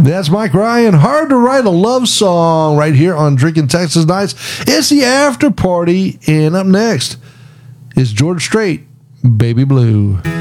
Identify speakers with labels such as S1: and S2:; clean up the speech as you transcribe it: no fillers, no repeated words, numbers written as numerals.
S1: That's Mike Ryan. Hard to Write a Love Song right here on Drinking Texas Nights. It's the after party, and up next is George Strait, Baby Blue.